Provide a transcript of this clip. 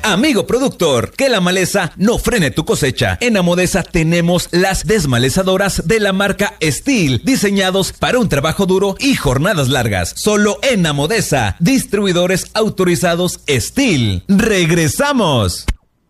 Amigo productor, que la maleza no frene tu cosecha. En Amodesa tenemos las desmalezadoras de la marca Steel, diseñados para un trabajo duro y jornadas largas. Solo en Amodesa, distribuidores autorizados Steel. ¡Regresamos!